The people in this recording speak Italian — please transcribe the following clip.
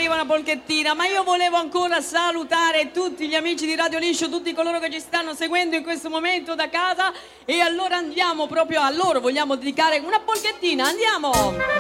arriva una polchettina, ma io volevo ancora salutare tutti gli amici di Radio Liscio, tutti coloro che ci stanno seguendo in questo momento da casa, e allora andiamo proprio a loro, vogliamo dedicare una polchettina, andiamo!